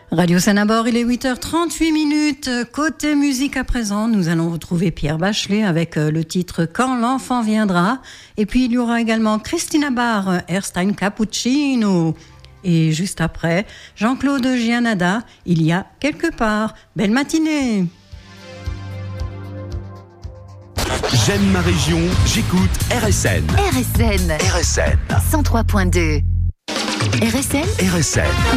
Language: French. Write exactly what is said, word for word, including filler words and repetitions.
Radio Sanabord, il est huit heures trente-huit minutes. Côté musique à présent, nous allons retrouver Pierre Bachelet avec le titre « Quand l'enfant viendra ». Et puis il y aura également Christina Barr, « Erst ein Cappuccino ». Et juste après, Jean-Claude Gianada, « Il y a quelque part ». Belle matinée. J'aime ma région, j'écoute R S N. R S N. R S N. cent trois point deux. R S N. R S N.